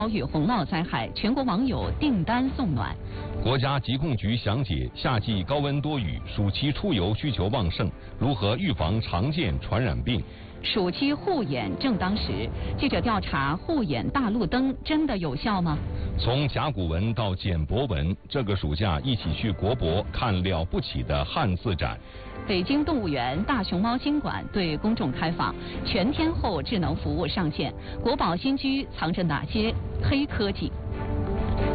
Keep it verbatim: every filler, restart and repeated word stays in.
遭遇洪涝灾害，全国网友订单送暖。 国家疾控局详解：夏季高温多雨，暑期出游需求旺盛，如何预防常见传染病？ 暑期护眼正当时，记者调查护眼大路灯真的有效吗？ 从甲骨文到简博文，这个暑假一起去国博看了不起的汉字展。 北京动物园大熊猫新馆对公众开放，全天候智能服务上线。国宝新居藏着哪些黑科技？